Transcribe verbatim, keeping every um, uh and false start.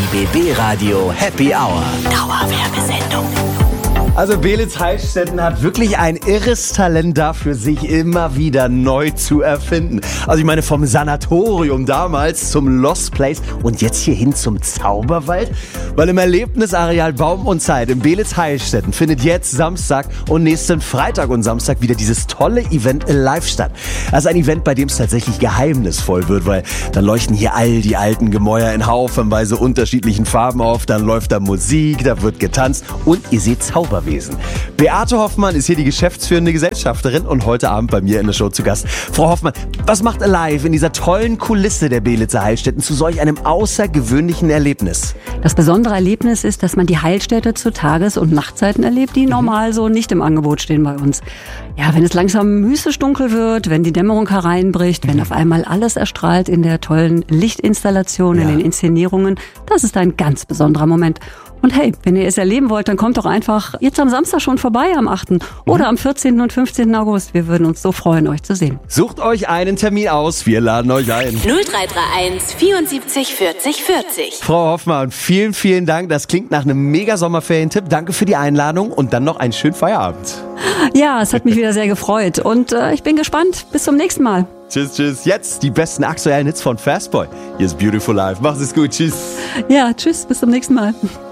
B B Radio Happy Hour. Dauerwerbesendung. Also Belitz Heilstätten hat wirklich ein irres Talent dafür, sich immer wieder neu zu erfinden. Also ich meine, vom Sanatorium damals zum Lost Place und jetzt hierhin zum Zauberwald. Weil im Erlebnisareal Baum und Zeit in Belitz Heilstätten findet jetzt Samstag und nächsten Freitag und Samstag wieder dieses tolle Event live statt. Also ein Event, bei dem es tatsächlich geheimnisvoll wird, weil dann leuchten hier all die alten Gemäuer in haufenweise unterschiedlichen Farben auf, dann läuft da Musik, da wird getanzt und ihr seht Zauberwesen. Beate Hoffmann ist hier die geschäftsführende Gesellschafterin und heute Abend bei mir in der Show zu Gast. Frau Hoffmann, was macht Alive in dieser tollen Kulisse der Belitzer Heilstätten zu solch einem außergewöhnlichen Erlebnis? Das besondere Erlebnis ist, dass man die Heilstätte zu Tages- und Nachtzeiten erlebt, die normal so nicht im Angebot stehen bei uns. Ja, wenn es langsam mystisch dunkel wird, wenn die Dämmerung hereinbricht, wenn auf einmal alles erstrahlt in der tollen Lichtinstallation, Ja. in den Inszenierungen, das ist ein ganz besonderer Moment. Und hey, wenn ihr es erleben wollt, dann kommt doch einfach jetzt am Samstag schon vorbei am achten oder am vierzehnten und fünfzehnten August. Wir würden uns so freuen, euch zu sehen. Sucht euch einen Termin aus, wir laden euch ein. null drei drei eins vierundsiebzig vierzig vierzig. Frau Hoffmann, vielen, vielen Dank. Das klingt nach einem mega Sommerferientipp. Danke für die Einladung und dann noch einen schönen Feierabend. Ja, es hat mich wieder sehr gefreut und äh, ich bin gespannt. Bis zum nächsten Mal. Tschüss, tschüss. Jetzt die besten aktuellen Hits von Fastboy. Hier ist Beautiful Life. Macht es gut. Tschüss. Ja, tschüss, bis zum nächsten Mal.